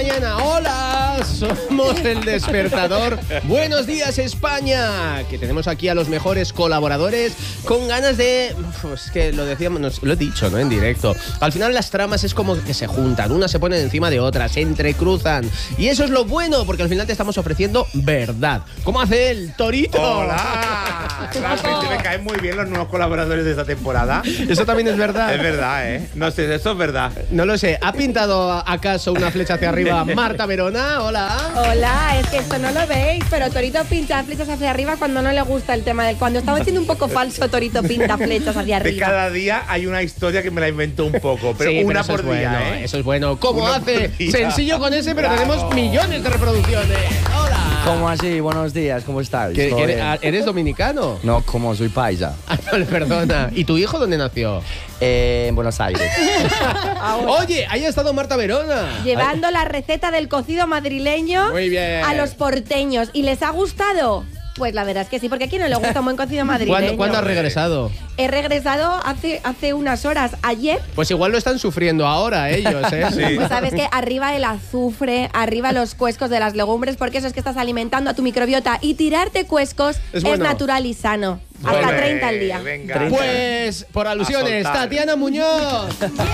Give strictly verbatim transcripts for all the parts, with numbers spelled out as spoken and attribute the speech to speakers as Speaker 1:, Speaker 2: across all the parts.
Speaker 1: mañana. Hola, somos El Despertador. Buenos días, España. Que tenemos aquí a los mejores colaboradores con ganas de... Pues que lo decíamos, nos, lo he dicho, ¿no? En directo. Al final las tramas es como que se juntan. Unas se ponen encima de otras, se entrecruzan. Y eso es lo bueno, porque al final te estamos ofreciendo verdad. ¿Cómo hace el Torito?
Speaker 2: ¡Hola! Realmente me caen muy bien los nuevos colaboradores de esta temporada.
Speaker 1: Eso también es verdad.
Speaker 2: Es verdad, ¿eh? No sé, eso es verdad.
Speaker 1: No lo sé. ¿Ha pintado acaso una flecha hacia arriba Marta Verona? Hola.
Speaker 3: Hola, es que esto no lo veis, pero Torito pinta flechas hacia arriba cuando no le gusta el tema del... Cuando estaba siendo un poco falso, Torito pinta flechas hacia
Speaker 2: De
Speaker 3: arriba.
Speaker 2: cada día hay una historia que me la invento un poco, pero
Speaker 1: Sí,
Speaker 2: una
Speaker 1: pero
Speaker 2: por
Speaker 1: eso es
Speaker 2: día,
Speaker 1: bueno,
Speaker 2: ¿eh?
Speaker 1: Eso es bueno. ¿Cómo
Speaker 2: Una
Speaker 1: hace?
Speaker 2: por día.
Speaker 1: Sencillo con ese, pero
Speaker 2: Bravo.
Speaker 1: tenemos millones de reproducciones. Hola.
Speaker 4: ¿Cómo así? Buenos días, ¿cómo estáis?
Speaker 1: ¿Que-
Speaker 4: ¿Todo
Speaker 1: que
Speaker 4: bien?
Speaker 1: eres, ¿Eres dominicano?
Speaker 4: No, como soy paisa.
Speaker 1: Ah, no, perdona. ¿Y tu hijo dónde nació?
Speaker 4: Eh, en Buenos Aires.
Speaker 1: Oye, ahí ha estado Marta Verona.
Speaker 3: Llevando la receta del cocido madrileño
Speaker 1: Muy bien.
Speaker 3: a los porteños. ¿Y les ha gustado? Pues la verdad es que sí, porque a quién no le gusta un buen cocido madrileño.
Speaker 1: ¿Cuándo, ¿Cuándo has regresado?
Speaker 3: He regresado hace, hace unas horas, ayer.
Speaker 1: Pues igual lo están sufriendo ahora ellos, ¿eh?
Speaker 2: Sí.
Speaker 3: Pues sabes que arriba el azufre, arriba los cuescos de las legumbres, porque eso es que estás alimentando a tu microbiota. Y tirarte cuescos
Speaker 1: Es
Speaker 3: es,
Speaker 1: bueno.
Speaker 3: natural y sano. Hasta
Speaker 2: Ole,
Speaker 3: treinta al día.
Speaker 2: Venga.
Speaker 1: Pues, por alusiones,
Speaker 2: A soltar.
Speaker 1: Tatiana Muñoz.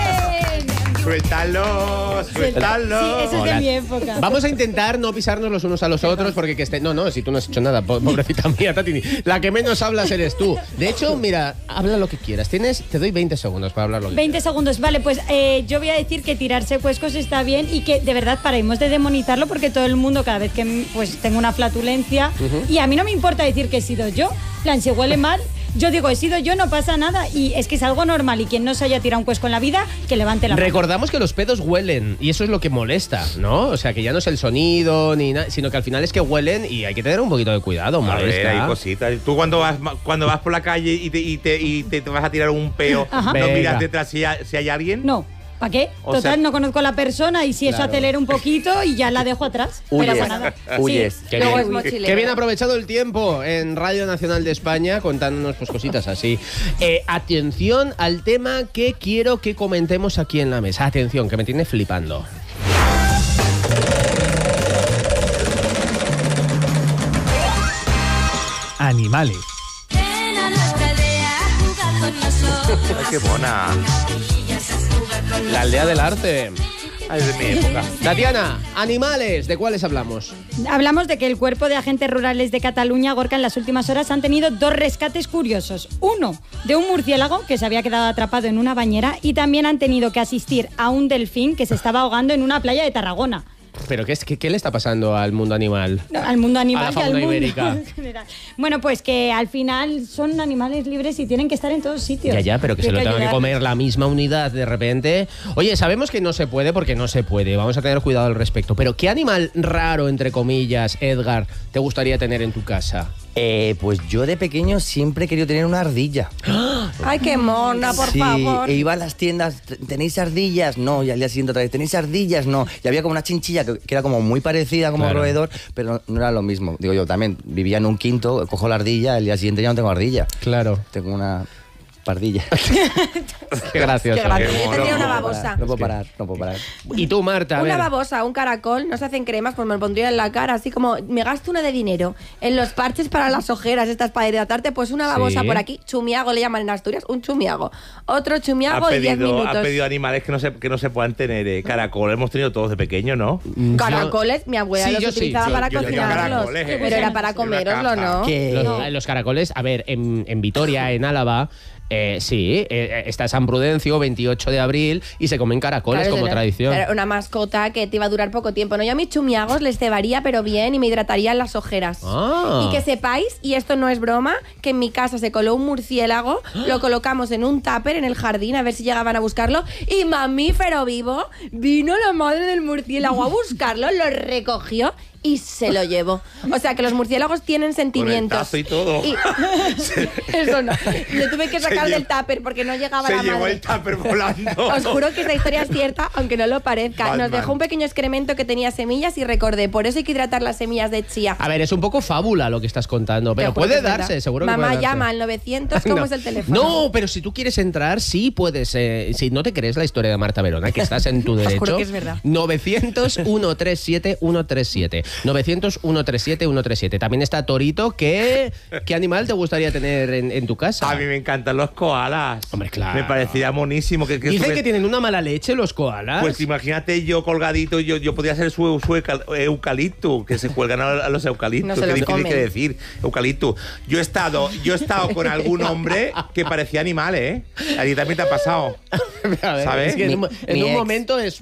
Speaker 2: Suéltalo, suéltalo.
Speaker 5: Sí, eso es
Speaker 1: Hola.
Speaker 5: de mi época.
Speaker 1: Vamos a intentar no pisarnos los unos a los otros porque que esté... No, no, si tú no has hecho nada, po- pobrecita mía, Tati. La que menos hablas eres tú. De hecho, mira, habla lo que quieras. Tienes, te doy veinte segundos para hablar lo que
Speaker 5: veinte segundos, vale, pues eh, yo voy a decir que tirarse cuescos está bien y que de verdad paremos de demonizarlo porque todo el mundo cada vez que pues tengo una flatulencia y a mí no me importa decir que he sido yo, en plan, si huele mal, yo digo he sido yo, no pasa nada y es que es algo normal y quien no se haya tirado un cuesco en la vida, que levante la mano.
Speaker 1: Recordamos que los pedos huelen y eso es lo que molesta, ¿no? O sea, que ya no es el sonido ni nada, sino que al final es que huelen y hay que tener un poquito de cuidado,
Speaker 2: A ver,
Speaker 1: molesta.
Speaker 2: hay cositas. Tú cuando vas cuando vas por la calle y te, y te, y te, te vas a tirar un peo,
Speaker 5: Ajá.
Speaker 2: ¿no
Speaker 1: Venga.
Speaker 2: miras detrás si hay, si hay alguien?
Speaker 5: No, ¿para qué?
Speaker 2: O
Speaker 5: Total,
Speaker 2: sea-
Speaker 5: no conozco a la persona y si eso
Speaker 1: Claro.
Speaker 5: acelera un poquito y ya la dejo atrás.
Speaker 4: Huyes,
Speaker 5: Pero pues nada.
Speaker 4: huyes.
Speaker 5: Sí.
Speaker 1: Qué
Speaker 3: Luego
Speaker 1: bien.
Speaker 3: es mochilero.
Speaker 1: Qué bien aprovechado el tiempo en Radio Nacional de España contándonos pues cositas así. Eh, atención al tema que quiero que comentemos aquí en la mesa. Atención, que me tiene flipando.
Speaker 6: Animales.
Speaker 7: Ven a nuestra aldea a jugar con nosotros.
Speaker 2: Ay, qué mona.
Speaker 1: La aldea del arte.
Speaker 2: Ay, es de mi época.
Speaker 1: Tatiana, animales, ¿de cuáles hablamos?
Speaker 5: Hablamos de que el cuerpo de agentes rurales de Cataluña, Gorka, en las últimas horas han tenido dos rescates curiosos. Uno, de un murciélago que se había quedado atrapado en una bañera y también han tenido que asistir a un delfín que se estaba ahogando en una playa de Tarragona.
Speaker 1: ¿Pero qué, es, qué, qué le está pasando al mundo animal?
Speaker 5: No, al mundo animal
Speaker 1: A la
Speaker 5: y al
Speaker 1: fauna
Speaker 5: mundo
Speaker 1: ibérica.
Speaker 5: en general. Bueno, pues que al final son animales libres y tienen que estar en todos sitios.
Speaker 1: Ya, ya, pero que
Speaker 5: Y
Speaker 1: se
Speaker 5: hay
Speaker 1: lo tenga que
Speaker 5: ayudarles.
Speaker 1: comer la misma unidad de repente. Oye, sabemos que no se puede porque no se puede. Vamos a tener cuidado al respecto. Pero ¿qué animal raro, entre comillas, Edgar, te gustaría tener en tu casa?
Speaker 4: Eh, pues yo de pequeño siempre he querido tener una ardilla.
Speaker 3: Ay, qué mona, por
Speaker 4: sí,
Speaker 3: favor.
Speaker 4: e iba a las tiendas, ¿tenéis ardillas? No, y al día siguiente otra vez, ¿tenéis ardillas? No. Y había como una chinchilla que, que era como muy parecida como
Speaker 1: Claro.
Speaker 4: roedor, pero no era lo mismo. Digo yo, también vivía en un quinto, cojo la ardilla, al día siguiente ya no tengo ardilla.
Speaker 1: Claro.
Speaker 4: Tengo una pardilla.
Speaker 1: Qué gracioso.
Speaker 3: Qué gracioso.
Speaker 2: Qué
Speaker 3: Yo tendría
Speaker 2: mono.
Speaker 3: una babosa.
Speaker 4: No puedo parar, no puedo parar.
Speaker 1: Y tú, Marta, a
Speaker 3: Una
Speaker 1: ver.
Speaker 3: babosa, un caracol, no se hacen cremas, pues me lo pondría en la cara, así como me gasto una de dinero en los parches para las ojeras, estas para hidratarte, pues una babosa
Speaker 1: Sí.
Speaker 3: por aquí, chumiago le llaman en Asturias, un chumiago. Otro
Speaker 2: Ha
Speaker 3: chumiago y diez
Speaker 2: pedido,
Speaker 3: minutos.
Speaker 2: ha pedido animales que no se, que no se puedan tener. Eh. Caracol hemos tenido todos de pequeño, ¿no?
Speaker 3: Caracoles, mi abuela
Speaker 1: Sí,
Speaker 3: los
Speaker 1: yo sí.
Speaker 3: utilizaba
Speaker 1: Yo-
Speaker 3: para
Speaker 2: yo tenía
Speaker 3: cocinarlos,
Speaker 2: caracoles, eh.
Speaker 3: pero era para
Speaker 2: En una
Speaker 3: coméroslo,
Speaker 2: caja.
Speaker 3: ¿no?
Speaker 4: Que-
Speaker 1: Los,
Speaker 4: No.
Speaker 1: los caracoles, a ver, en, en Vitoria, en Álava, eh, sí, eh, está San Prudencio, veintiocho de abril, y se comen caracoles
Speaker 3: Claro,
Speaker 1: como
Speaker 3: era-
Speaker 1: tradición.
Speaker 3: Era una mascota que te iba a durar poco tiempo. No, yo a mis chumiagos les cebaría, pero bien, y me hidratarían las ojeras.
Speaker 1: Ah.
Speaker 3: Y que sepáis, y esto no es broma, que en mi casa se coló un murciélago, lo colocamos en un tupper en el jardín a ver si llegaban a buscarlo, y mamífero vivo, vino la madre del murciélago a buscarlo, lo recogió y se lo llevó. O sea, que los murciélagos tienen sentimientos.
Speaker 2: tazo y todo.
Speaker 3: Y- Eso no. Le tuve que sacar
Speaker 2: Se
Speaker 3: del
Speaker 2: llevó-
Speaker 3: tupper porque no llegaba
Speaker 2: Se
Speaker 3: la
Speaker 2: llevó
Speaker 3: madre.
Speaker 2: el tupper volando.
Speaker 3: Os juro que esta historia es cierta, aunque no lo parezca. Nos
Speaker 2: Batman.
Speaker 3: dejó un pequeño excremento que tenía semillas y recordé, por eso hay que hidratar las semillas de chía.
Speaker 1: A ver, es un poco fábula lo que estás contando,
Speaker 3: Te
Speaker 1: pero
Speaker 3: juro que
Speaker 1: puede
Speaker 3: es verdad.
Speaker 1: darse, seguro que
Speaker 3: Mamá,
Speaker 1: puede darse.
Speaker 3: llama al novecientos, ¿cómo
Speaker 1: No.
Speaker 3: es el teléfono?
Speaker 1: No, pero si tú quieres entrar, sí puedes. Eh, si no te crees la historia de Marta Verona, que estás en tu
Speaker 3: Os
Speaker 1: derecho.
Speaker 3: juro que es verdad.
Speaker 1: novecientos, ciento treinta y siete, ciento treinta y siete. novecientos, ciento treinta y siete, ciento treinta y siete. También está Torito. ¿Qué, qué animal te gustaría tener en, en tu casa?
Speaker 2: A mí me encantan los koalas.
Speaker 1: Hombre, claro.
Speaker 2: Me parecería monísimo. Que, que
Speaker 1: Dicen
Speaker 2: estuve-
Speaker 1: que tienen una mala leche los koalas.
Speaker 2: Pues imagínate yo colgadito, yo, yo podría ser su, su eucal- eucalipto, que se cuelgan a, a los eucaliptos.
Speaker 3: No se
Speaker 2: Qué
Speaker 3: los
Speaker 2: difícil
Speaker 3: comen.
Speaker 2: que decir, eucalipto. Yo he estado, yo he estado con algún hombre que parecía animal, ¿eh? A ti también te ha pasado.
Speaker 1: A ver,
Speaker 2: ¿sabes?
Speaker 1: es que en,
Speaker 4: Mi-
Speaker 1: un, en
Speaker 4: mi
Speaker 1: un
Speaker 4: ex.
Speaker 1: momento es.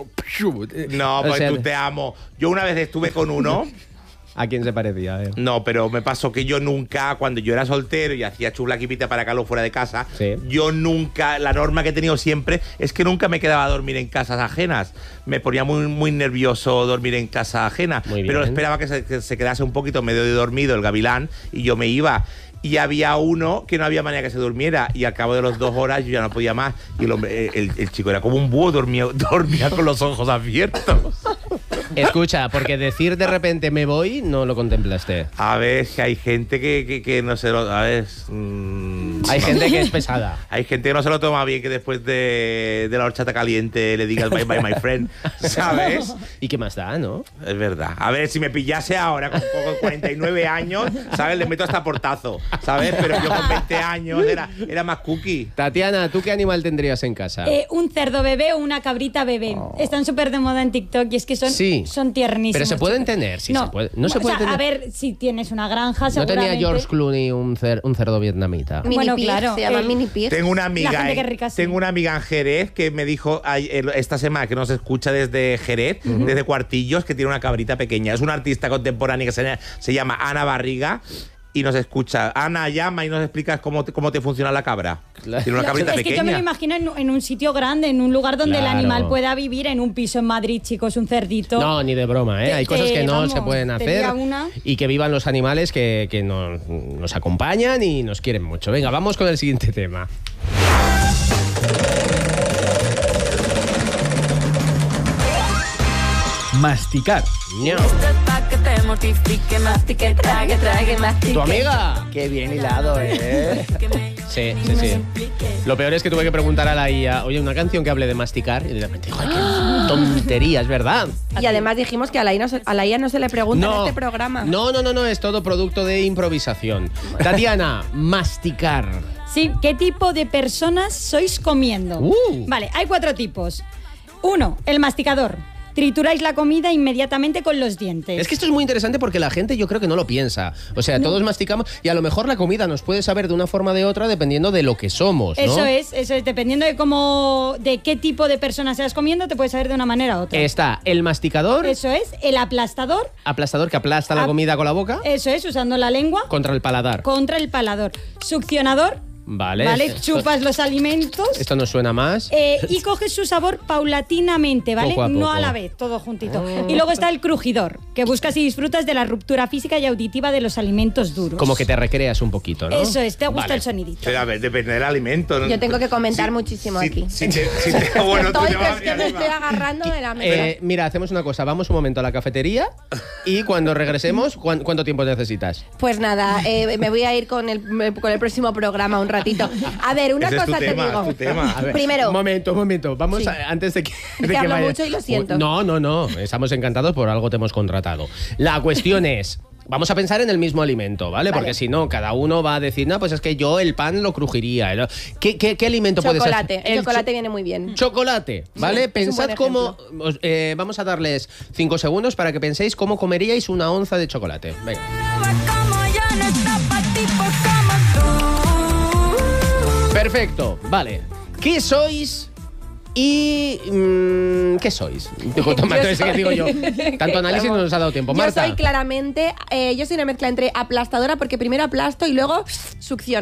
Speaker 2: No,
Speaker 1: O
Speaker 2: pues
Speaker 1: sea,
Speaker 2: tú te amo. Yo una vez estuve con uno.
Speaker 1: ¿A quién se parecía? A ver.
Speaker 2: No, pero me pasó que yo nunca, cuando yo era soltero y hacía chulaquipita para Carlos fuera de casa,
Speaker 1: Sí.
Speaker 2: yo nunca, la norma que he tenido siempre es que nunca me quedaba a dormir en casas ajenas. Me ponía muy, muy nervioso dormir en casa ajena.
Speaker 1: Muy
Speaker 2: Pero
Speaker 1: bien.
Speaker 2: esperaba que se, que se quedase un poquito medio de dormido el gavilán y yo me iba. Y había uno que no había manera que se durmiera y al cabo de las dos horas yo ya no podía más. Y el, hombre, el, el chico era como un búho, dormía, dormía con los ojos abiertos.
Speaker 1: Escucha, porque decir de repente me voy no lo contemplaste.
Speaker 2: A ver, que hay gente que, que, que no se lo... A ver... mm,
Speaker 1: Hay gente que es pesada.
Speaker 2: Hay gente que no se lo toma bien que después de, de la horchata caliente le digas bye bye my friend, ¿sabes?
Speaker 1: ¿Y qué más da, no?
Speaker 2: Es verdad. A ver, si me pillase ahora con, con cuarenta y nueve años, ¿sabes? Le meto hasta portazo, ¿sabes? Pero yo con veinte años era, era más cookie.
Speaker 1: Tatiana, ¿tú qué animal tendrías en casa?
Speaker 5: Eh, un cerdo bebé o una cabrita bebé. Están súper de moda en TikTok y es que son,
Speaker 1: Sí.
Speaker 5: son tiernísimos.
Speaker 1: Pero se pueden
Speaker 5: chicos.
Speaker 1: tener, sí
Speaker 5: no,
Speaker 1: se puede- no se
Speaker 5: o
Speaker 1: puede
Speaker 5: sea,
Speaker 1: tener.
Speaker 5: A ver, si tienes una granja,
Speaker 1: ¿No
Speaker 5: seguramente.
Speaker 1: tenía George Clooney un, cer- un cerdo vietnamita?
Speaker 3: Mini
Speaker 5: Bueno,
Speaker 3: pig,
Speaker 5: claro,
Speaker 3: se llama
Speaker 5: el-
Speaker 3: mini pig.
Speaker 2: Tengo una
Speaker 5: La
Speaker 2: amiga,
Speaker 5: gente que
Speaker 2: en-
Speaker 5: es rica, sí.
Speaker 2: tengo una amiga en Jerez que me dijo ay, el- esta semana que nos escucha desde Jerez, desde Cuartillos, que tiene una cabrita pequeña. Es una artista contemporánea que se, se llama Ana Barriga. Y nos escucha. Ana llama y nos explicas cómo te, cómo te funciona la cabra.
Speaker 1: Claro.
Speaker 2: Tiene una cabrita
Speaker 5: Es que
Speaker 2: pequeña.
Speaker 5: yo me lo imagino en, en un sitio grande, en un lugar donde
Speaker 1: Claro.
Speaker 5: el animal pueda vivir, en un piso en Madrid, chicos, un cerdito.
Speaker 1: No, ni de broma, ¿eh?
Speaker 5: Te-
Speaker 1: Hay cosas
Speaker 5: te-
Speaker 1: que no
Speaker 5: vamos,
Speaker 1: se pueden hacer
Speaker 5: tendría una.
Speaker 1: y que vivan los animales que, que nos, nos acompañan y nos quieren mucho. Venga, vamos con el siguiente tema.
Speaker 6: Masticar.
Speaker 1: Ño.
Speaker 7: Pa' que te mortifique, mastique, trague, trague, mastique.
Speaker 1: ¿Tu amiga?
Speaker 4: Qué bien hilado, ¿eh?
Speaker 1: Sí, sí, sí. Lo peor es que tuve que preguntar a la I A, oye, una canción que hable de masticar, y de repente dijo, ay, qué tontería, es verdad.
Speaker 3: Y además dijimos que a la, I A no se, a la I A no se le pregunta en este programa.
Speaker 1: no, no, no, no, es todo producto de improvisación. Tatiana, masticar.
Speaker 5: Sí, ¿qué tipo de personas sois comiendo?
Speaker 1: Uh.
Speaker 5: Vale, hay cuatro tipos. Uno, el masticador. Trituráis la comida inmediatamente con los dientes.
Speaker 1: Es que esto es muy interesante porque la gente yo creo que no lo piensa. O sea, todos masticamos y a lo mejor la comida nos puede saber de una forma o de otra dependiendo de lo que somos, ¿no?
Speaker 5: Eso es, eso es. Dependiendo de cómo, de qué tipo de persona seas comiendo, te puede saber de una manera u otra.
Speaker 1: Está el masticador,
Speaker 5: Eso es. El aplastador.
Speaker 1: aplastador que aplasta la
Speaker 5: Ap-
Speaker 1: comida con la boca,
Speaker 5: Eso es, usando la lengua
Speaker 1: contra el paladar.
Speaker 5: contra el palador. Succionador.
Speaker 1: Vale.
Speaker 5: Vale,
Speaker 1: Esto-
Speaker 5: chupas los alimentos.
Speaker 1: Esto nos suena más.
Speaker 5: Eh, y coges su sabor paulatinamente, ¿vale?
Speaker 1: Poco a
Speaker 5: No
Speaker 1: poco.
Speaker 5: a la vez, todo juntito. Y luego está el crujidor, que buscas y disfrutas de la ruptura física y auditiva de los alimentos duros.
Speaker 1: Como que te recreas un poquito, ¿no?
Speaker 5: Eso es, te gusta
Speaker 1: Vale.
Speaker 5: el sonidito.
Speaker 2: Pero a ver, depende del alimento. ¿no?
Speaker 3: Yo tengo que comentar
Speaker 2: Sí,
Speaker 3: muchísimo
Speaker 2: sí,
Speaker 3: aquí.
Speaker 2: sí te- sí te- bueno, tú
Speaker 3: Estoy,
Speaker 2: te
Speaker 3: que
Speaker 2: vas
Speaker 3: es que
Speaker 2: a
Speaker 3: me
Speaker 2: arriba.
Speaker 3: estoy agarrando de la mesa.
Speaker 1: Eh, mira, hacemos una cosa. Vamos un momento a la cafetería y cuando regresemos, ¿cuán- ¿cuánto tiempo necesitas?
Speaker 3: Pues nada, eh, me voy a ir con el, con el próximo programa un ratito. A ver, una
Speaker 2: Ese es tu
Speaker 3: cosa te
Speaker 2: tema,
Speaker 3: digo.
Speaker 2: tu tema.
Speaker 1: A ver,
Speaker 3: Primero.
Speaker 1: Un momento, un momento. Vamos
Speaker 3: Sí.
Speaker 1: a- antes de que.
Speaker 3: Es que hablo mucho y lo siento.
Speaker 1: No, no, no. Estamos encantados, por algo te hemos contratado. La cuestión es. Vamos a pensar en el mismo alimento, ¿vale?
Speaker 3: Vale.
Speaker 1: Porque si no, cada uno va a decir, no, pues es que yo el pan lo crujiría. ¿no? ¿Qué, qué, qué alimento puede ser?
Speaker 3: Chocolate. El chocolate viene muy bien.
Speaker 1: Chocolate, ¿vale?
Speaker 3: Sí, es un
Speaker 1: Pensad
Speaker 3: buen
Speaker 1: cómo. os- eh, vamos a darles cinco segundos para que penséis cómo comeríais una onza de chocolate. Venga.
Speaker 7: Como yo no está pa' tipos como tú.
Speaker 1: Perfecto, vale. ¿Qué sois? Y. mm, ¿Qué sois? Digo, toma,
Speaker 3: Yo
Speaker 1: entonces, ¿qué
Speaker 3: soy-
Speaker 1: digo yo? Tanto análisis no nos ha dado tiempo.
Speaker 3: Yo
Speaker 1: Marta.
Speaker 3: soy claramente, eh, yo soy una mezcla entre aplastadora porque primero aplasto y luego succiono.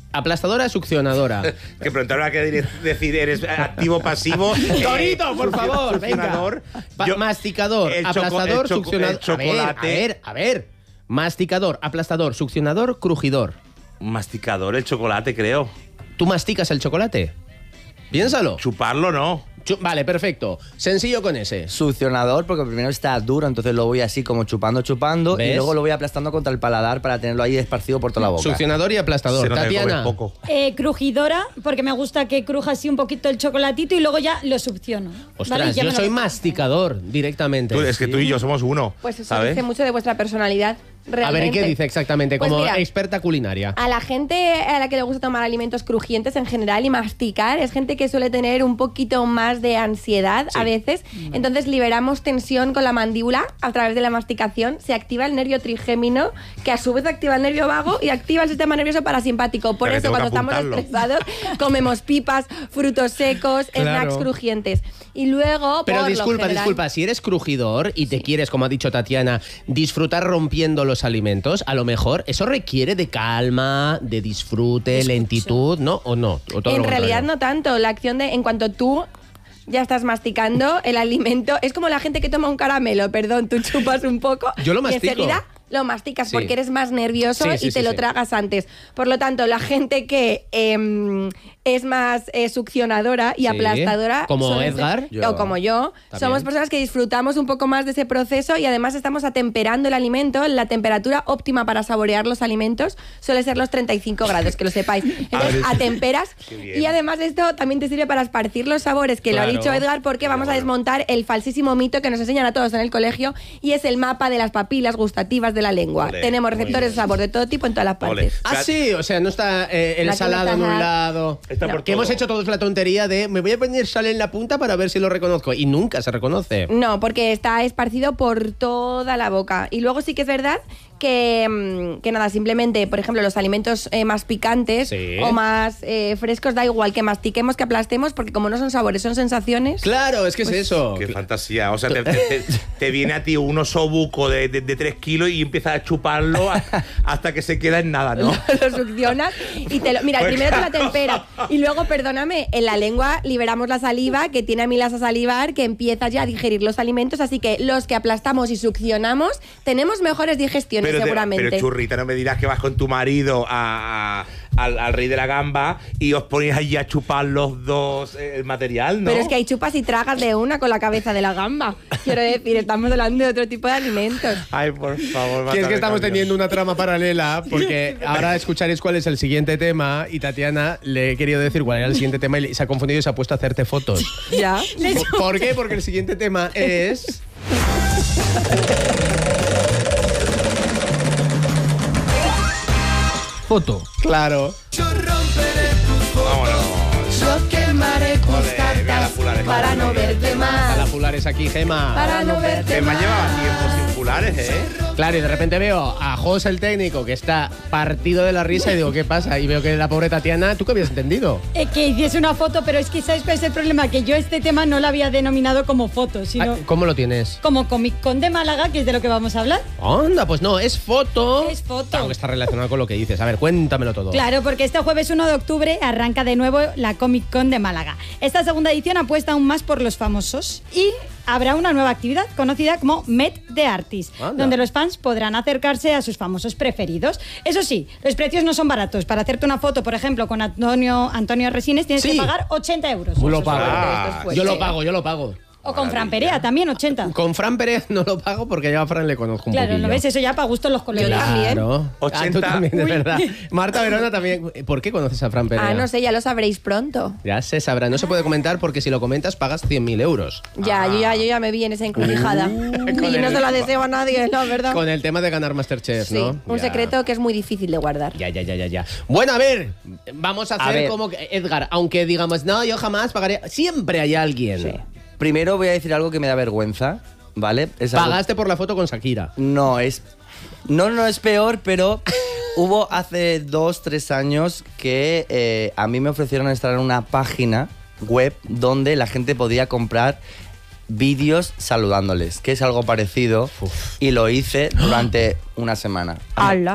Speaker 1: aplastadora, succionadora.
Speaker 2: Que pronto habrá que dire- decir, ¿eres activo o pasivo?
Speaker 1: Torito, por favor, venga.
Speaker 2: Succionador.
Speaker 1: Pa-
Speaker 2: Yo-
Speaker 1: masticador,
Speaker 2: el choco-
Speaker 1: aplastador,
Speaker 2: el choco-
Speaker 1: succionador.
Speaker 2: el chocolate.
Speaker 1: A ver, a ver, a ver. Masticador, aplastador, succionador, crujidor.
Speaker 2: Masticador, el chocolate, creo.
Speaker 1: ¿Tú masticas el chocolate? Piénsalo.
Speaker 2: Chuparlo no.
Speaker 1: Chu- vale, perfecto. Sencillo con ese.
Speaker 4: Succionador, porque primero está duro, entonces lo voy así como chupando, chupando,
Speaker 1: ¿Ves?
Speaker 4: y luego lo voy aplastando contra el paladar para tenerlo ahí esparcido por toda la boca.
Speaker 1: Succionador y aplastador.
Speaker 2: Se nota que
Speaker 1: Tatiana.
Speaker 2: comes poco.
Speaker 5: Eh, crujidora, porque me gusta que cruja así un poquito el chocolatito y luego ya lo succiono.
Speaker 1: Ostras,
Speaker 5: ¿vale? Ya
Speaker 1: yo
Speaker 5: me lo
Speaker 1: soy
Speaker 5: como.
Speaker 1: masticador directamente.
Speaker 2: Tú- es que tú y yo somos uno.
Speaker 3: Pues eso
Speaker 2: ¿sabes?
Speaker 3: dice mucho de vuestra personalidad.
Speaker 1: A ver, ¿y
Speaker 3: Realmente.
Speaker 1: qué dice exactamente?
Speaker 3: Pues
Speaker 1: Como
Speaker 3: mira,
Speaker 1: experta culinaria.
Speaker 3: A la gente a la que le gusta tomar alimentos crujientes en general y masticar, es gente que suele tener un poquito más de ansiedad a veces. Entonces liberamos tensión con la mandíbula a través de la masticación. Se activa el nervio trigémino, que a su vez activa el nervio vago y activa el sistema nervioso parasimpático. Por
Speaker 2: Pero que
Speaker 3: eso,
Speaker 2: tengo que
Speaker 3: cuando estamos
Speaker 2: apuntarlo.
Speaker 3: estresados, comemos pipas, frutos secos,
Speaker 1: Claro.
Speaker 3: snacks crujientes. Y luego,
Speaker 1: Pero
Speaker 3: por lo
Speaker 1: disculpa,
Speaker 3: general-
Speaker 1: disculpa, si eres crujidor y te quieres, como ha dicho Tatiana, disfrutar rompiendo los alimentos, a lo mejor eso requiere de calma, de disfrute, lentitud, ¿no? ¿O no? ¿O todo
Speaker 3: En
Speaker 1: lo
Speaker 3: realidad
Speaker 1: contrario?
Speaker 3: no tanto. La acción de en cuanto tú ya estás masticando el alimento, es como la gente que toma un caramelo, perdón, tú chupas un poco
Speaker 1: Yo lo
Speaker 3: y
Speaker 1: mastico.
Speaker 3: enseguida lo masticas
Speaker 1: Sí.
Speaker 3: porque eres más nervioso
Speaker 1: Sí,
Speaker 3: y
Speaker 1: sí,
Speaker 3: te
Speaker 1: sí,
Speaker 3: lo
Speaker 1: sí.
Speaker 3: tragas antes. Por lo tanto, la gente que em, es más eh, succionadora y
Speaker 1: Sí.
Speaker 3: aplastadora,
Speaker 1: Como
Speaker 3: suelen ser-
Speaker 1: Edgar.
Speaker 4: Yo.
Speaker 3: o como yo,
Speaker 1: También.
Speaker 3: somos personas que disfrutamos un poco más de ese proceso y además estamos atemperando el alimento. La temperatura óptima para saborear los alimentos suele ser los treinta y cinco grados, que lo sepáis. Entonces, atemperas
Speaker 2: bien.
Speaker 3: y además esto también te sirve para esparcir los sabores, que lo
Speaker 1: Claro.
Speaker 3: ha dicho Edgar, porque vamos a desmontar el falsísimo mito que nos enseñan a todos en el colegio y es el mapa de las papilas gustativas de la lengua.
Speaker 2: Ole,
Speaker 3: Tenemos
Speaker 2: muy
Speaker 3: receptores de
Speaker 2: bien.
Speaker 3: sabor de todo tipo en todas las
Speaker 2: Ole.
Speaker 3: partes.
Speaker 1: Ah, sí, o sea, no está eh, el
Speaker 3: La que no
Speaker 1: salado
Speaker 3: está
Speaker 1: en un
Speaker 3: nada.
Speaker 1: lado.
Speaker 2: Está
Speaker 1: No,
Speaker 2: por
Speaker 1: que
Speaker 2: todo.
Speaker 1: hemos hecho todos la tontería de me voy a poner sal en la punta para ver si lo reconozco. Y nunca se reconoce.
Speaker 3: No, porque está esparcido por toda la boca. Y luego sí que es verdad que, mm, que nada, simplemente, por ejemplo, los alimentos eh, más picantes
Speaker 1: Sí.
Speaker 3: o más eh, frescos, da igual que mastiquemos, que aplastemos, porque como no son sabores, son sensaciones.
Speaker 1: Claro, es que
Speaker 3: Pues
Speaker 1: es eso.
Speaker 2: Qué fantasía. O sea, te, te- te- te viene a ti un osobuco de, de, de tres kilos y empiezas a chuparlo a- hasta que se queda en nada, ¿no?
Speaker 3: Lo succionas y te lo. Mira,
Speaker 2: Pues
Speaker 3: primero te la
Speaker 2: claro.
Speaker 3: temperas. Y luego, perdóname, en la lengua liberamos la saliva que tiene amilas a salivar, que empiezas ya a digerir los alimentos. Así que los que aplastamos y succionamos tenemos mejores digestiones,
Speaker 2: Pero, te-
Speaker 3: seguramente.
Speaker 2: pero churrita, no me dirás que vas con tu marido a- a- al, al rey de la gamba y os ponéis allí a chupar los dos eh, el material, ¿no?
Speaker 3: Pero es que hay chupas y tragas de una con la cabeza de la gamba. Quiero decir, estamos hablando de otro tipo de alimentos.
Speaker 2: Ay, por favor.
Speaker 1: Que es que
Speaker 2: mátame,
Speaker 1: estamos
Speaker 2: Carlos.
Speaker 1: teniendo una trama paralela, porque ahora escucharéis cuál es el siguiente tema y Tatiana le he querido decir cuál era el siguiente tema y se ha confundido y se ha puesto a hacerte fotos.
Speaker 3: Ya.
Speaker 1: ¿Por- ¿Por qué? Porque el siguiente tema es... Foto. Claro.
Speaker 2: Vámonos.
Speaker 3: Yo quemaré tus
Speaker 2: Ole, mira la
Speaker 3: cartas
Speaker 2: Pulares.
Speaker 3: para no verte
Speaker 1: A
Speaker 3: más.
Speaker 1: la Pulares aquí, Gema.
Speaker 3: Para no verte
Speaker 2: Que me
Speaker 3: más.
Speaker 2: llevaba tiempo sin fulares, ¿eh?
Speaker 1: Claro, y de repente veo a Jos, el técnico, que está partido de la risa y digo, ¿qué pasa? Y veo que la pobre Tatiana, ¿tú qué habías entendido?
Speaker 5: Eh, que hiciese una foto, pero es que ¿sabes cuál es el problema? Que yo este tema no lo había denominado como foto, sino
Speaker 1: Ah, ¿Cómo lo tienes?
Speaker 5: como Comic Con de Málaga, que es de lo que vamos a hablar.
Speaker 1: Anda, pues no, es foto.
Speaker 5: Es foto.
Speaker 1: Claro, que está relacionado con lo que dices. A ver, cuéntamelo todo.
Speaker 5: Claro, porque este jueves uno de octubre arranca de nuevo la Comic Con de Málaga. Esta segunda edición apuesta aún más por los famosos y habrá una nueva actividad conocida como Met the Artist,
Speaker 1: Anda.
Speaker 5: donde los fans podrán acercarse a sus famosos preferidos. Eso sí, los precios no son baratos. Para hacerte una foto, por ejemplo, con Antonio, Antonio Resines, tienes
Speaker 1: Sí.
Speaker 5: que pagar ochenta euros.
Speaker 1: Lo
Speaker 5: Eso es
Speaker 1: pago.
Speaker 5: fuerte,
Speaker 2: Ah,
Speaker 5: esto es fuerte.
Speaker 1: Yo lo pago, yo lo pago.
Speaker 5: O con Fran Perea, también ochenta.
Speaker 1: Con Fran Pérez no lo pago porque ya a Fran le conozco un
Speaker 5: Claro,
Speaker 1: poquillo.
Speaker 5: ¿no ves? Eso ya para gusto los colores.
Speaker 3: Yo también.
Speaker 1: Claro. Ah, tú
Speaker 2: ochenta.
Speaker 1: también, de
Speaker 5: Uy.
Speaker 1: verdad. Marta Verona también. ¿Por qué conoces a Fran Pérez?
Speaker 3: Ah, no sé, ya lo sabréis pronto.
Speaker 1: Ya se sabrá. No se puede comentar porque si lo comentas pagas cien mil euros.
Speaker 3: Ya, yo ya, yo ya me vi en esa encrucijada. y
Speaker 1: Con
Speaker 3: no
Speaker 1: el-
Speaker 3: se la deseo a nadie, la verdad.
Speaker 1: Con el tema de ganar Masterchef,
Speaker 3: Sí,
Speaker 1: ¿no?
Speaker 3: un
Speaker 1: Ya.
Speaker 3: secreto que es muy difícil de guardar.
Speaker 1: Ya, ya, ya, ya, ya. Bueno, a ver, vamos a hacer
Speaker 4: ver.
Speaker 1: como que, Edgar, aunque digamos, no, yo jamás pagaré. Siempre hay alguien.
Speaker 3: Sí.
Speaker 4: Primero voy a decir algo que me da vergüenza, ¿vale? Es algo-
Speaker 1: Pagaste por la foto con Shakira.
Speaker 4: No, es. No, no es peor, pero hubo hace dos, tres años que eh, a mí me ofrecieron estar en una página web donde la gente podía comprar vídeos saludándoles, que es algo parecido, y lo hice durante una semana.
Speaker 3: ¡Hala!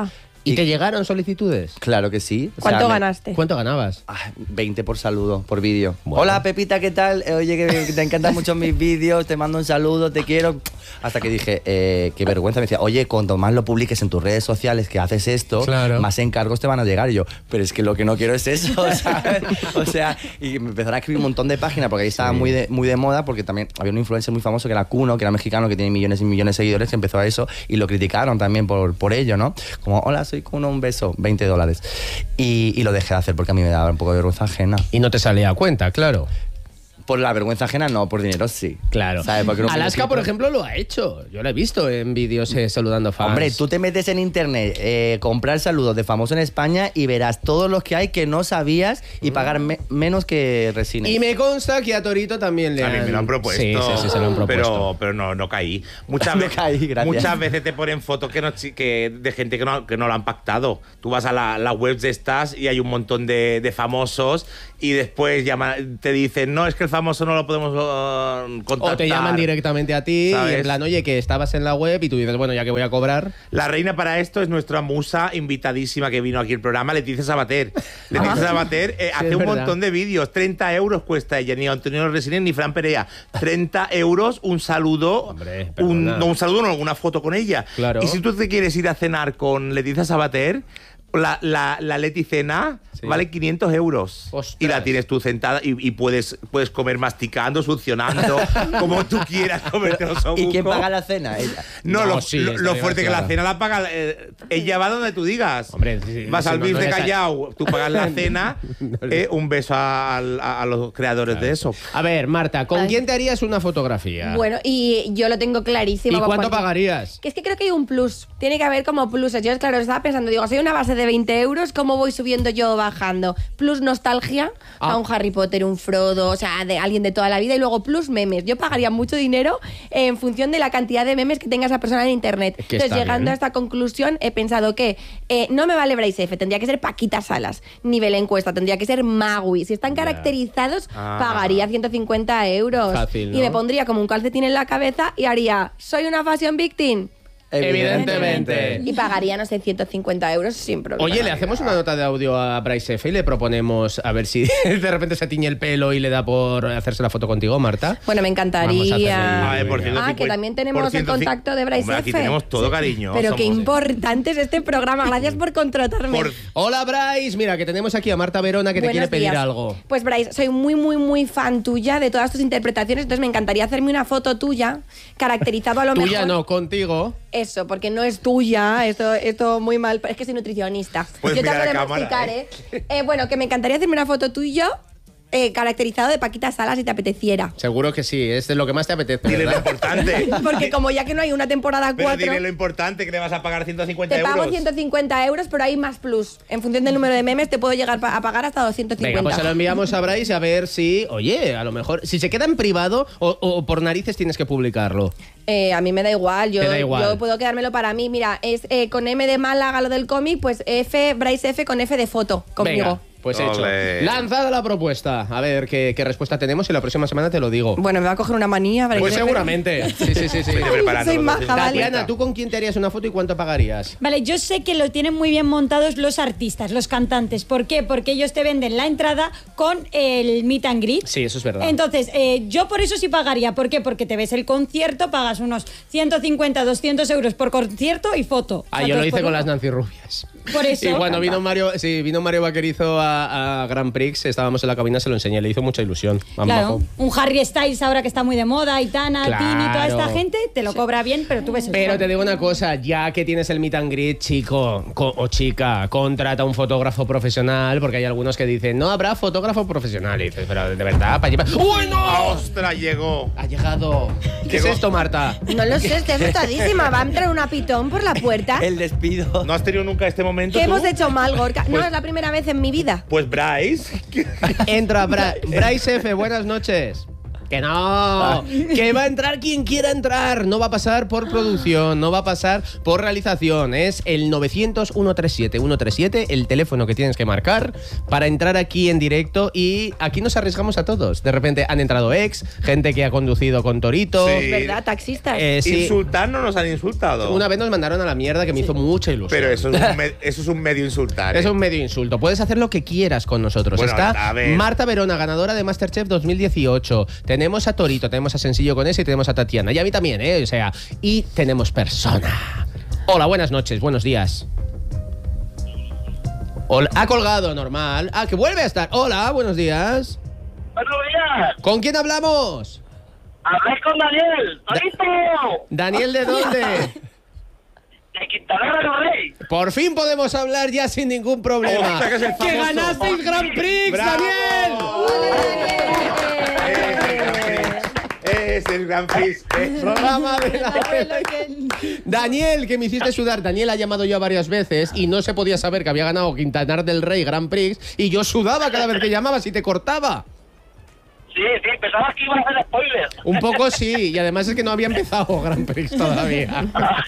Speaker 1: ¿Y te llegaron solicitudes?
Speaker 4: Claro que sí. O
Speaker 3: ¿Cuánto
Speaker 4: sea, me-
Speaker 3: ganaste?
Speaker 1: ¿Cuánto ganabas?
Speaker 4: Ah, veinte por saludo, por vídeo.
Speaker 1: Bueno.
Speaker 4: Hola Pepita, ¿qué tal? Eh, Oye, que te encantan mucho mis vídeos, te mando un saludo, te quiero. Hasta que dije, eh, qué vergüenza. Me decía, oye, cuanto más lo publiques en tus redes sociales que haces esto,
Speaker 1: Claro.
Speaker 4: más encargos te van a llegar. Y yo, pero es que lo que no quiero es eso, ¿sabes? O sea, y me empezaron a escribir un montón de páginas porque ahí estaba muy, de, muy de moda, porque también había un influencer muy famoso que era Kuno, que era mexicano, que tiene millones y millones de seguidores, que empezó a eso y lo criticaron también por, por ello, ¿no? Como, hola, soy Kuno, un beso, veinte dólares. Y, y lo dejé de hacer porque a mí me daba un poco de vergüenza ajena.
Speaker 1: Y no te salía a cuenta, claro.
Speaker 4: Por la vergüenza ajena, no, por dinero sí.
Speaker 1: Claro.
Speaker 4: ¿Sabes? Porque uno
Speaker 1: Alaska,
Speaker 4: publicita-
Speaker 1: por ejemplo, lo ha hecho. Yo lo he visto en vídeos eh, saludando fans.
Speaker 4: Hombre, tú te metes en internet, eh, comprar saludos de famosos en España y verás todos los que hay que no sabías y pagar me- menos que Resines.
Speaker 1: Y me consta que a Torito también le
Speaker 2: A
Speaker 1: han...
Speaker 2: mí me lo han propuesto.
Speaker 1: Sí, sí, sí, se lo han propuesto.
Speaker 2: Pero, pero no, no caí. Muchas,
Speaker 4: No
Speaker 2: ve-
Speaker 4: caí, gracias.
Speaker 2: muchas veces te ponen fotos que no, chi- que de gente que no, que no lo han pactado. Tú vas a la, la web de estas y hay un montón de, de famosos y después llama- te dicen, no, es que el famoso no lo podemos uh, contactar.
Speaker 1: O te llaman directamente a ti y
Speaker 2: ¿Sabes?
Speaker 1: en plan, oye, que estabas en la web y tú dices, bueno, ya que voy a cobrar...
Speaker 2: La reina para esto es nuestra musa invitadísima que vino aquí al programa, Leticia Sabater. Leticia Sabater eh,
Speaker 1: Sí,
Speaker 2: hace
Speaker 1: es
Speaker 2: un
Speaker 1: verdad.
Speaker 2: montón de vídeos. treinta euros cuesta ella, ni Antonio Resines ni Fran Perea. treinta euros, un saludo.
Speaker 1: Hombre,
Speaker 2: un,
Speaker 1: perdona.
Speaker 2: no, un saludo, no, una foto con ella.
Speaker 1: Claro.
Speaker 2: Y si tú te quieres ir a cenar con Leticia Sabater, la, la, la Leti Cena
Speaker 1: Sí.
Speaker 2: vale quinientos euros.
Speaker 1: Ostras.
Speaker 2: Y la tienes tú sentada y, y puedes, puedes comer masticando, succionando, como tú quieras comerte los
Speaker 4: ¿Y quién
Speaker 2: osobucos.
Speaker 4: paga la cena? Ella.
Speaker 2: No,
Speaker 1: No,
Speaker 2: lo,
Speaker 1: sí,
Speaker 2: lo-
Speaker 1: está
Speaker 2: lo
Speaker 1: bien,
Speaker 2: fuerte que
Speaker 1: claro.
Speaker 2: la cena la paga. eh, ella va donde tú digas.
Speaker 1: Hombre, sí,
Speaker 2: Vas
Speaker 1: sí,
Speaker 2: al
Speaker 1: no,
Speaker 2: B I F
Speaker 1: no
Speaker 2: de
Speaker 1: les ha-
Speaker 2: Callao, tú pagas la cena. eh, un beso a, a- a los creadores de eso.
Speaker 1: A ver, Marta, ¿con
Speaker 3: Ay.
Speaker 1: quién te harías una fotografía?
Speaker 3: Bueno, y yo lo tengo clarísimo.
Speaker 1: ¿Y
Speaker 3: con
Speaker 1: cuánto
Speaker 3: Juan.
Speaker 1: pagarías?
Speaker 3: Que es que creo que hay un plus. Tiene que haber como pluses. Yo, claro, estaba pensando, digo, soy una base de veinte euros, ¿cómo voy subiendo yo o bajando? Plus nostalgia,
Speaker 1: Ah.
Speaker 3: a un Harry Potter, un Frodo, o sea, de alguien de toda la vida. Y luego plus memes. Yo pagaría mucho dinero en función de la cantidad de memes que tenga esa persona en internet.
Speaker 1: Es que
Speaker 3: Entonces,
Speaker 1: está
Speaker 3: llegando
Speaker 1: bien.
Speaker 3: a esta conclusión, he pensado que eh, no me vale Bryce F, tendría que ser Paquita Salas. Nivel encuesta, tendría que ser Magui. Si están
Speaker 1: Ya.
Speaker 3: caracterizados,
Speaker 2: Ah.
Speaker 3: pagaría ciento cincuenta euros.
Speaker 1: Fácil, ¿no?
Speaker 3: Y me pondría como un calcetín en la cabeza y haría, soy una fashion victim.
Speaker 1: Evidentemente.
Speaker 3: Y pagaría, no sé, ciento cincuenta euros sin problema.
Speaker 1: Oye, le hacemos una nota de audio a Bryce F y le proponemos a ver si de repente se tiñe el pelo y le da por hacerse la foto contigo, Marta.
Speaker 3: Bueno, me
Speaker 1: Vamos a
Speaker 3: encantaría.
Speaker 1: hacerle-
Speaker 2: A ver, por cierto,
Speaker 3: Ah, que
Speaker 2: cincuenta
Speaker 3: también tenemos
Speaker 2: por
Speaker 3: el
Speaker 2: ciento,
Speaker 3: contacto de Bryce
Speaker 2: Hombre, aquí
Speaker 3: F.
Speaker 2: tenemos todo, cariño.
Speaker 3: Pero qué
Speaker 2: Somos-
Speaker 3: importante es este programa. Gracias por contratarme.
Speaker 2: Por-
Speaker 1: Hola, Bryce. Mira, que tenemos aquí a Marta Verona que te
Speaker 3: Buenos
Speaker 1: quiere pedir
Speaker 3: días.
Speaker 1: algo.
Speaker 3: Pues Bryce, soy muy, muy, muy fan tuya de todas tus interpretaciones, entonces me encantaría hacerme una foto tuya, caracterizado a lo mejor.
Speaker 1: Tuya no, contigo.
Speaker 3: Eso, porque no es tuya, esto, esto muy mal, es que soy nutricionista.
Speaker 2: Puedes
Speaker 3: Yo te
Speaker 2: mirar
Speaker 3: hablo de
Speaker 2: a cámara,
Speaker 3: masticar,
Speaker 2: ¿eh?
Speaker 3: ¿eh? Eh, Bueno, que me encantaría hacerme una foto tuya eh, caracterizado de Paquita Salas si te apeteciera.
Speaker 1: Seguro que sí, es de lo que más te apetece,
Speaker 2: Dile lo
Speaker 1: ¿verdad?
Speaker 2: importante.
Speaker 3: Porque como ya que no hay una temporada
Speaker 2: Pero
Speaker 3: cuatro,
Speaker 2: dile lo importante que le vas a pagar ciento cincuenta
Speaker 3: te
Speaker 2: euros.
Speaker 3: pago ciento cincuenta euros, pero hay más plus. En función del número de memes te puedo llegar pa- a pagar hasta doscientos cincuenta.
Speaker 1: Venga, pues se lo enviamos a Bryce a ver si, oye, a lo mejor, si se queda en privado o, o por narices tienes que publicarlo.
Speaker 3: Eh, a mí me da igual, yo,
Speaker 1: Te da igual.
Speaker 3: yo puedo quedármelo para mí. Mira, es eh, con M de Málaga lo del cómic, pues F, Bryce F con F de foto conmigo.
Speaker 1: Venga, pues hecho.
Speaker 2: Ole.
Speaker 1: Lanzada la propuesta. A ver qué, qué respuesta tenemos y la próxima semana te lo digo.
Speaker 3: Bueno, me va a coger una manía, Bryce
Speaker 1: Pues
Speaker 3: F.
Speaker 1: seguramente. Sí, sí, sí, sí.
Speaker 2: Vete preparando
Speaker 3: Soy
Speaker 2: los
Speaker 3: maja,
Speaker 2: doscientos
Speaker 3: vale.
Speaker 1: Tatiana, ¿tú con quién te harías una foto y cuánto pagarías?
Speaker 5: Vale, yo sé que lo tienen muy bien montados los artistas, los cantantes. ¿Por qué? Porque ellos te venden la entrada con el meet and greet.
Speaker 1: Sí, eso es verdad.
Speaker 5: Entonces, eh, yo por eso sí pagaría. ¿Por qué? Porque te ves el concierto, pagas unos ciento cincuenta, doscientos euros por concierto y foto.
Speaker 1: Ah,
Speaker 5: O sea,
Speaker 1: yo lo
Speaker 5: dos
Speaker 1: hice
Speaker 5: por
Speaker 1: con
Speaker 5: uno.
Speaker 1: las Nancy Rubias.
Speaker 5: Por eso.
Speaker 1: Y cuando vino Mario, sí, vino Mario Vaquerizo a, a Grand Prix, estábamos en la cabina, se lo enseñé, le hizo mucha ilusión. Más
Speaker 5: Claro,
Speaker 1: majo.
Speaker 5: un Harry Styles ahora que está muy de moda, Aitana,
Speaker 1: Claro.
Speaker 5: Tini, toda esta gente, te lo cobra bien, pero tú ves el
Speaker 1: Pero
Speaker 5: fondo.
Speaker 1: te digo una cosa, ya que tienes el meet and greet, chico co- o chica, contrata un fotógrafo profesional, porque hay algunos que dicen, no habrá fotógrafo profesional. Y dices, pero de verdad, para llevar. ¡Uy, no!
Speaker 2: ¡Ostras, llegó!
Speaker 1: Ha llegado. ¿Qué
Speaker 2: Llegó.
Speaker 1: es esto, Marta?
Speaker 3: No lo sé, estoy asustadísima. ¿Va a entrar una pitón por la puerta?
Speaker 4: El despido.
Speaker 2: ¿No has tenido nunca este momento
Speaker 3: ¿Qué
Speaker 2: tú?
Speaker 3: hemos hecho mal, Gorka? No,
Speaker 2: Pues-
Speaker 3: es la primera vez en mi vida.
Speaker 2: Pues Bryce.
Speaker 1: Entra Bra- Bryce F, buenas noches. Que no, que va a entrar quien quiera entrar. No va a pasar por producción, no va a pasar por realización. Es el novecientos, ciento treinta y siete, ciento treinta y siete, el teléfono que tienes que marcar para entrar aquí en directo. Y aquí nos arriesgamos a todos. De repente han entrado ex, gente que ha conducido con Torito.
Speaker 2: Sí.
Speaker 3: ¿Verdad? Taxistas.
Speaker 1: Eh, sí.
Speaker 2: Insultar no nos han insultado.
Speaker 1: Una vez nos mandaron a la mierda que me hizo mucha ilusión.
Speaker 2: Pero eso es un, me- eso es un medio insultar. ¿eh?
Speaker 1: Es un medio insulto. Puedes hacer lo que quieras con nosotros.
Speaker 2: Bueno,
Speaker 1: Está
Speaker 2: a ver.
Speaker 1: Marta Verona, ganadora de MasterChef dos mil dieciocho. Tenemos a Torito, tenemos a Sencillo con ese y tenemos a Tatiana. Y a mí también, ¿eh? O sea, y tenemos persona. Hola, buenas noches, buenos días. Hola, ha colgado, normal. Ah, que vuelve a estar. Hola, buenos días.
Speaker 6: Buenos días.
Speaker 1: ¿Con quién hablamos?
Speaker 6: Hablé con Daniel. ¡Torito!
Speaker 1: Daniel, ¿de dónde?
Speaker 6: De Quintanar del Rey.
Speaker 1: Por fin podemos hablar ya sin ningún problema.
Speaker 2: Hostia, que es el
Speaker 1: ¡Que
Speaker 2: famoso.
Speaker 1: ganasteis Grand Prix,
Speaker 2: ¡Bravo!
Speaker 1: Daniel!
Speaker 2: Es el Grand Prix. eh.
Speaker 1: Programa de la Daniel, que me hiciste sudar. Daniel ha llamado yo varias veces y no se podía saber que había ganado Quintanar del Rey Grand Prix y yo sudaba cada vez que llamabas y te cortaba.
Speaker 6: Sí, sí, pensaba que iba a hacer spoilers.
Speaker 1: Un poco sí, y además es que no había empezado Grand Prix todavía.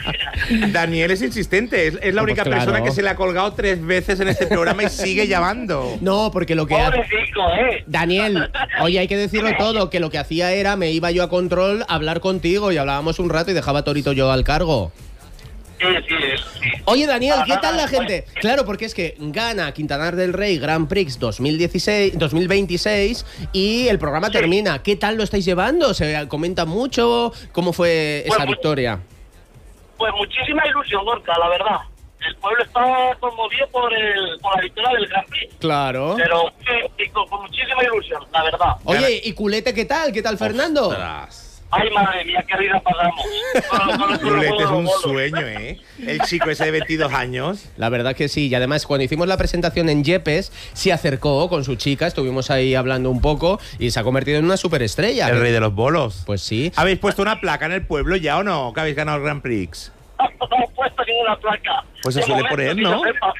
Speaker 2: Daniel es insistente. Es, es la
Speaker 1: Pues
Speaker 2: única
Speaker 1: claro.
Speaker 2: persona que se le ha colgado tres veces en este programa y sigue llamando.
Speaker 1: No, porque lo que hace...
Speaker 6: Pobrecito, ¿eh?
Speaker 1: Daniel, oye, hay que decirlo todo, que lo que hacía era, me iba yo a control a hablar contigo y hablábamos un rato y dejaba a Torito yo al cargo.
Speaker 6: Sí, sí, sí.
Speaker 1: Oye, Daniel, ¿qué tal la gente? Claro, porque es que gana Quintanar del Rey Grand Prix dos mil dieciséis, dos mil veintiséis y el programa termina. ¿Qué tal lo estáis llevando? ¿Se comenta mucho? ¿Cómo fue esa
Speaker 6: Pues,
Speaker 1: victoria?
Speaker 6: Pues muchísima ilusión, Gorka, la verdad. El pueblo está conmovido por, el, por la victoria del Grand Prix.
Speaker 1: Claro.
Speaker 6: Pero sí, y con, con muchísima ilusión, la verdad.
Speaker 1: Oye, ¿y Culete qué tal? ¿Qué tal, Fernando?
Speaker 2: Ostras.
Speaker 6: Ay, madre mía, qué vida pasamos. Con- con- con los
Speaker 2: Rulete es
Speaker 6: bolos,
Speaker 2: un
Speaker 6: bolos.
Speaker 2: sueño, ¿eh? El chico ese de veintidós años.
Speaker 1: La verdad que sí, y además cuando hicimos la presentación en Yepes, se acercó con su chica, estuvimos ahí hablando un poco y se ha convertido en una superestrella.
Speaker 2: El rey de los bolos.
Speaker 1: Pues sí.
Speaker 2: ¿Habéis puesto una placa en el pueblo ya o no? Que habéis ganado el Grand Prix.
Speaker 6: No hemos puesto ninguna placa.
Speaker 2: Pues se
Speaker 6: De
Speaker 2: suele
Speaker 6: momento,
Speaker 2: poner,
Speaker 6: que
Speaker 2: ¿no?
Speaker 6: yo sepa.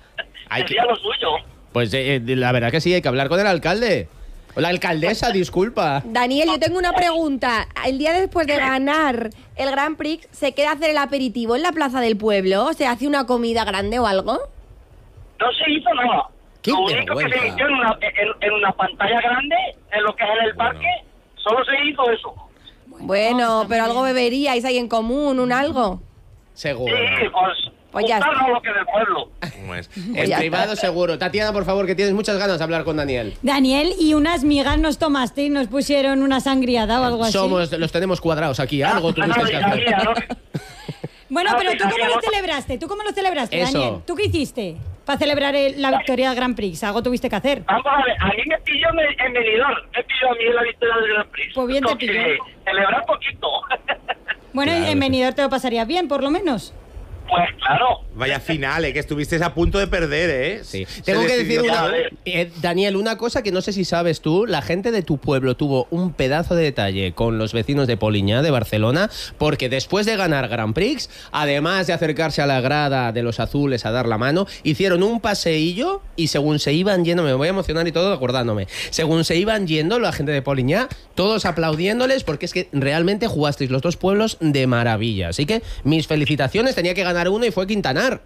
Speaker 1: Hay que-
Speaker 6: Sería lo suyo.
Speaker 1: Pues eh, eh, la verdad que sí, hay que hablar con el alcalde. O la alcaldesa, disculpa.
Speaker 3: Daniel, yo tengo una pregunta. El día después de ganar el Grand Prix, ¿se queda a hacer el aperitivo en la plaza del pueblo? ¿Se hace una comida grande o algo?
Speaker 6: No se hizo nada.
Speaker 1: Qué
Speaker 6: Lo único que
Speaker 1: vergüenza.
Speaker 6: se hizo en una, en, en una pantalla grande, en lo que es en el parque, solo se hizo eso.
Speaker 3: Bueno, pero algo beberíais ahí en común, un algo.
Speaker 1: Seguro.
Speaker 6: Sí, pues,
Speaker 3: Pues ya está.
Speaker 6: juntarnos lo que del pueblo.
Speaker 2: Pues,
Speaker 1: En
Speaker 3: ya
Speaker 1: privado seguro. Tatiana, por favor, que tienes muchas ganas de hablar con Daniel.
Speaker 5: Daniel, ¿y unas migas nos tomaste y nos pusieron una sangriada o algo así?
Speaker 1: Somos, los tenemos cuadrados aquí, algo tuviste que hacer.
Speaker 6: Sabía, ¿no?
Speaker 5: Bueno,
Speaker 6: Ah,
Speaker 5: pero
Speaker 6: sí,
Speaker 5: ¿tú cómo
Speaker 6: sabía,
Speaker 5: lo
Speaker 6: ¿no?
Speaker 5: celebraste? ¿Tú cómo lo celebraste,
Speaker 1: Eso.
Speaker 5: Daniel? ¿Tú qué hiciste para celebrar el- la victoria del Grand Prix? Algo tuviste que hacer.
Speaker 6: Vamos a ver, a mí me pilló en, en Benidorm, me pilló a mí en la victoria del Grand Prix.
Speaker 5: Pues bien te
Speaker 6: Entonces,
Speaker 5: pilló.
Speaker 6: celebrar poquito.
Speaker 5: Bueno,
Speaker 1: Claro,
Speaker 5: en
Speaker 1: sí.
Speaker 5: Benidorm te lo pasarías bien, por lo menos.
Speaker 6: Pues claro.
Speaker 2: vaya final, ¿eh? Que estuvisteis a punto de perder, ¿eh?
Speaker 1: Sí.
Speaker 2: Se
Speaker 1: Tengo que
Speaker 2: decidió
Speaker 1: decir una,
Speaker 2: todo.
Speaker 1: eh, Daniel, una cosa que no sé si sabes tú, la gente de tu pueblo tuvo un pedazo de detalle con los vecinos de Poliñá, de Barcelona, porque después de ganar Grand Prix, además de acercarse a la grada de los azules a dar la mano, hicieron un paseillo y según se iban yendo, me voy a emocionar y todo acordándome, según se iban yendo la gente de Poliñá, todos aplaudiéndoles porque es que realmente jugasteis los dos pueblos de maravilla. Así que mis felicitaciones, tenía que ganar uno y fue Quintanar.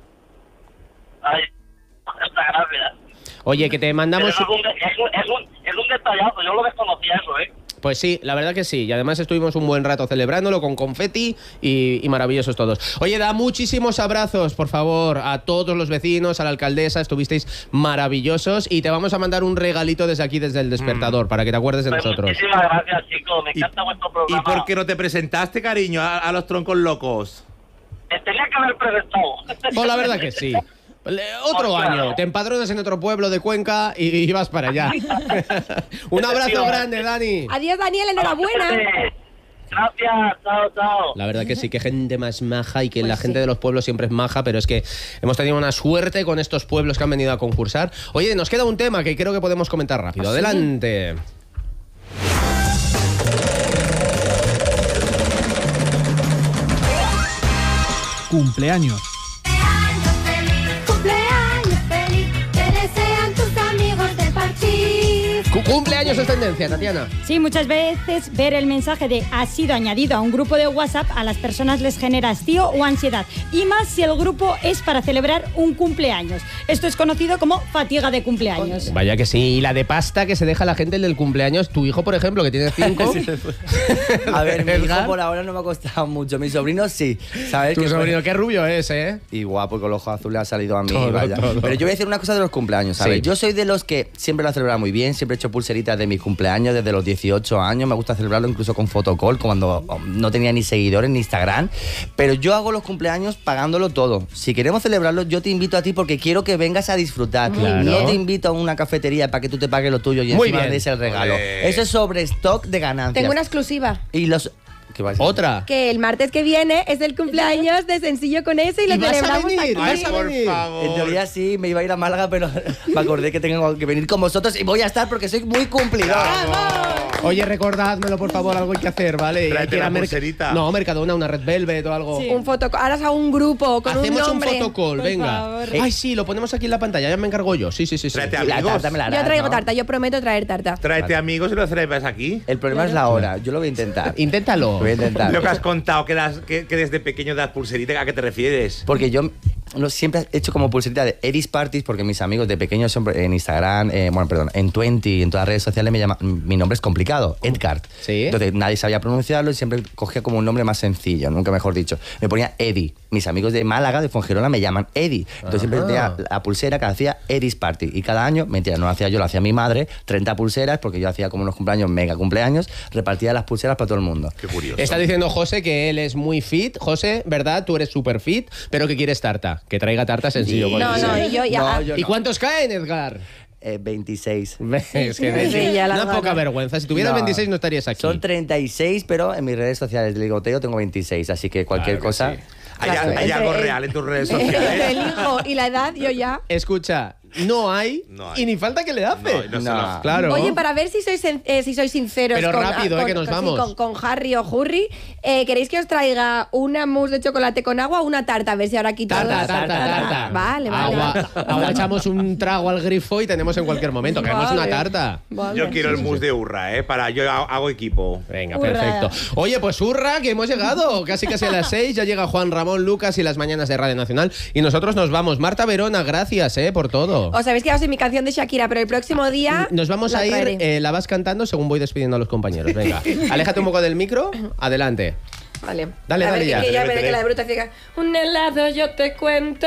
Speaker 6: Ay, muchas gracias.
Speaker 1: Oye, que te
Speaker 6: Pero
Speaker 1: mandamos...
Speaker 6: es, un, es, un, es, un, es un detallazo, yo lo desconocía eso, ¿eh?
Speaker 1: Pues sí, la verdad que sí. Y además estuvimos un buen rato celebrándolo con confeti y, y maravillosos todos. Oye, da muchísimos abrazos, por favor, a todos los vecinos, a la alcaldesa. Estuvisteis maravillosos y te vamos a mandar un regalito desde aquí, desde el despertador, para que te acuerdes de
Speaker 6: Pues
Speaker 1: nosotros.
Speaker 6: muchísimas gracias, chicos. Me
Speaker 2: ¿Y-
Speaker 6: encanta vuestro
Speaker 2: ¿Y
Speaker 6: programa.
Speaker 2: por qué no te presentaste, cariño, a, a los troncos locos?
Speaker 6: Me tenía que haber presentado.
Speaker 1: Pues la verdad que sí. Le- Otro
Speaker 6: Pues claro.
Speaker 1: año, te empadronas en otro pueblo de Cuenca y, y vas para allá. Un abrazo grande, Dani.
Speaker 3: Adiós, Daniel, enhorabuena.
Speaker 6: Gracias, chao, chao.
Speaker 1: La verdad que sí, que gente más maja y que
Speaker 3: Pues
Speaker 1: la
Speaker 3: sí.
Speaker 1: gente de los pueblos siempre es maja, pero es que hemos tenido una suerte con estos pueblos que han venido a concursar. Oye, nos queda un tema que creo que podemos comentar rápido.
Speaker 3: ¿Ah, sí?
Speaker 1: Adelante.
Speaker 8: Cumpleaños.
Speaker 7: Cumpleaños feliz, te desean tus amigos del parchís.
Speaker 1: Cu- Cumpleaños es tendencia, Tatiana.
Speaker 5: Sí, muchas veces ver el mensaje de ha sido añadido a un grupo de WhatsApp a las personas les genera hastío o ansiedad. Y más si el grupo es para celebrar un cumpleaños. Esto es conocido como fatiga de cumpleaños.
Speaker 1: Vaya que sí. Y la de pasta que se deja la gente el del cumpleaños. Tu hijo, por ejemplo, que tiene cinco.
Speaker 4: A ver, mi
Speaker 1: Edgar.
Speaker 4: hijo por ahora no me ha costado mucho. Mi sobrino sí. ¿Sabes?
Speaker 1: Tu
Speaker 4: que
Speaker 1: sobrino,
Speaker 4: fue-
Speaker 1: qué rubio es, ¿eh?
Speaker 4: Y guapo, con los ojos azules ha salido a mí.
Speaker 1: Todo,
Speaker 4: vaya.
Speaker 1: todo.
Speaker 4: Pero yo voy a decir una cosa de los cumpleaños, ¿sabes?
Speaker 1: Sí.
Speaker 4: Yo soy de los que siempre lo he celebrado muy bien, siempre he hecho pulseritas de mis cumpleaños desde los dieciocho años. Me gusta celebrarlo incluso con fotocall, cuando no tenía ni seguidores ni Instagram. Pero yo hago los cumpleaños pagándolo todo. Si queremos celebrarlo, yo te invito a ti porque quiero que vengas a disfrutar.
Speaker 1: Claro.
Speaker 4: No te invito a una cafetería para que tú te pagues lo tuyo y
Speaker 1: Muy
Speaker 4: encima
Speaker 1: bien.
Speaker 4: des el regalo.
Speaker 2: Olé.
Speaker 4: Eso es sobre stock de ganancias.
Speaker 3: Tengo una exclusiva.
Speaker 4: Y los... ¿Qué va a decir?
Speaker 1: Otra.
Speaker 3: Que el martes que viene es el cumpleaños de Sencillo con ese y lo
Speaker 1: ¿Y vas a
Speaker 3: celebramos
Speaker 1: venir?
Speaker 3: aquí.
Speaker 1: Vas a
Speaker 2: por
Speaker 1: venir.
Speaker 2: favor.
Speaker 4: En teoría sí, me iba a ir a Málaga, pero me acordé que tengo que venir con vosotros y voy a estar porque soy muy cumplidor.
Speaker 1: Oye, recordádmelo, por favor, algo hay que hacer, ¿vale?
Speaker 2: Tráete
Speaker 1: Hay que ir
Speaker 2: la
Speaker 1: a Merc-
Speaker 2: pulserita.
Speaker 1: No, Mercadona, una Red Velvet o algo.
Speaker 5: Sí.
Speaker 3: Un fotocall. Ahora es a un grupo con
Speaker 1: Hacemos
Speaker 3: un
Speaker 1: un,
Speaker 3: nombre.
Speaker 1: fotocall,
Speaker 5: Por
Speaker 1: venga.
Speaker 5: favor.
Speaker 1: Ay, sí, lo ponemos aquí en la pantalla, ya me encargo yo. Sí, sí, sí. sí.
Speaker 2: Tráete
Speaker 4: Y la
Speaker 2: amigos.
Speaker 4: tarta me la
Speaker 3: Yo
Speaker 4: harás,
Speaker 3: traigo
Speaker 4: ¿no?
Speaker 3: tarta, yo prometo traer tarta.
Speaker 2: Tráete amigos y lo celebras aquí.
Speaker 4: El problema es la hora. Yo lo voy a intentar.
Speaker 1: Inténtalo.
Speaker 4: Lo voy a intentar.
Speaker 2: Lo que has contado, que, das- que, que desde pequeño das pulserita, ¿a qué te refieres?
Speaker 4: Porque yo no, siempre he hecho como pulserita de Eddie's Parties porque mis amigos de pequeños siempre en Instagram, eh, bueno, perdón, en veinte, en todas las redes sociales me llaman, mi nombre es complicado, Edgar.
Speaker 1: Sí.
Speaker 4: Entonces nadie sabía pronunciarlo y siempre cogía como un nombre más sencillo, nunca mejor dicho. Me ponía Eddie. Mis amigos de Málaga, de Fongirola, me llaman Eddie. Entonces siempre
Speaker 1: Ajá.
Speaker 4: tenía la pulsera que hacía Eddie's Party. Y cada año, mentira, no lo hacía yo, lo hacía mi madre, treinta pulseras, porque yo hacía como unos cumpleaños, mega cumpleaños, repartía las pulseras para todo el mundo.
Speaker 2: Qué curioso.
Speaker 1: Está diciendo José que él es muy fit. José, ¿verdad? Tú eres súper fit, pero que quieres tarta. Que traiga tarta sencillo.
Speaker 4: Sí.
Speaker 1: porque
Speaker 3: No,
Speaker 1: sí.
Speaker 3: no, y yo ya.
Speaker 4: No, yo
Speaker 1: ¿Y
Speaker 4: no.
Speaker 1: cuántos caen, Edgar?
Speaker 4: Eh, veintiséis.
Speaker 1: Es que
Speaker 3: Sí, ya la
Speaker 1: una
Speaker 3: gana.
Speaker 1: poca vergüenza. Si tuvieras
Speaker 4: No.
Speaker 1: veintiséis no estarías aquí.
Speaker 4: Son treinta y seis, pero en mis redes sociales de ligoteo tengo veintiséis, así que cualquier
Speaker 1: Claro que
Speaker 4: cosa...
Speaker 1: sí.
Speaker 2: ¿Hay,
Speaker 3: Claro,
Speaker 2: hay
Speaker 3: entre
Speaker 2: algo
Speaker 3: el-
Speaker 2: real en tus redes
Speaker 3: Entre
Speaker 2: sociales?
Speaker 3: el hijo y la edad, yo ya.
Speaker 1: Escucha, no hay,
Speaker 2: No hay.
Speaker 1: y ni falta que le hace.
Speaker 2: No, no se
Speaker 4: No.
Speaker 2: lo-
Speaker 1: Claro.
Speaker 3: Oye, para ver si sois, en- eh, si sois sinceros
Speaker 1: Pero
Speaker 3: con,
Speaker 1: rápido, eh,
Speaker 3: con-
Speaker 1: que nos
Speaker 3: con- sí,
Speaker 1: vamos.
Speaker 3: con, con Harry o Hurry, eh, ¿queréis que os traiga una mousse de chocolate con agua o una tarta? A ver si ahora aquí todos...
Speaker 1: Tarta, tarta, tarta.
Speaker 3: Vale, vale.
Speaker 1: Agua, agua, echamos un trago al grifo y tenemos en cualquier momento. Queremos
Speaker 3: Vale.
Speaker 1: una tarta.
Speaker 3: Vale.
Speaker 2: Yo quiero el mousse de Urra, ¿eh? Para, yo ha- hago equipo.
Speaker 1: Venga,
Speaker 5: Hurra.
Speaker 1: perfecto. Oye, pues hurra, que hemos llegado. Casi casi a las seis. Ya llega Juan Ramón Lucas y las mañanas de Radio Nacional. Y nosotros nos vamos. Marta Verona, gracias, eh, por todo.
Speaker 3: Os habéis quedado sin mi canción de Shakira, pero el próximo día...
Speaker 1: Nos vamos
Speaker 3: la
Speaker 1: a ir,
Speaker 3: traeré.
Speaker 1: eh, la vas cantando según voy despidiendo a los compañeros. Venga, aléjate un poco del micro. Adelante.
Speaker 3: Vale.
Speaker 1: Dale,
Speaker 3: a
Speaker 1: dale
Speaker 3: ver,
Speaker 1: ya.
Speaker 3: Que, que ya
Speaker 2: Vete,
Speaker 3: veré
Speaker 2: vete.
Speaker 3: que la de bruta ciega. Un helado yo te cuento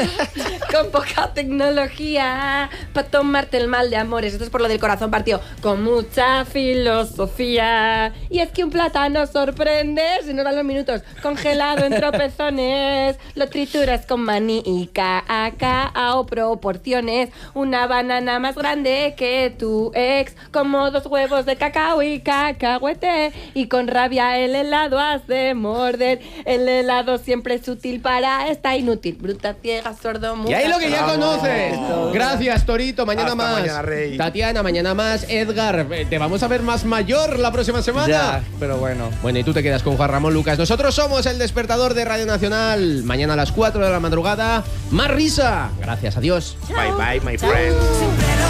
Speaker 3: con poca tecnología para tomarte el mal de amores. Esto es por lo del corazón partido. Con mucha filosofía. Y es que un plátano sorprende. Si nos dan los minutos. Congelado en tropezones. Lo trituras con maní y cacao proporciones. Una banana más grande que tu ex. Como dos huevos de cacao y cacahuete. Y con rabia el helado has de morder. El helado siempre es útil para esta inútil. Bruta, ciega, sordo, muda.
Speaker 1: Y ahí lo que ya conoces. Gracias, Torito. Mañana
Speaker 2: Hasta
Speaker 1: más.
Speaker 2: mañana, Rey.
Speaker 1: Tatiana, mañana más. Edgar, eh, te vamos a ver más mayor la próxima semana.
Speaker 4: Ya, pero bueno.
Speaker 1: Bueno, y tú te quedas con Juan Ramón Lucas. Nosotros somos el despertador de Radio Nacional. Mañana a las cuatro de la madrugada. Más risa. Gracias, adiós.
Speaker 2: Bye bye, my friends.
Speaker 7: Siempre lo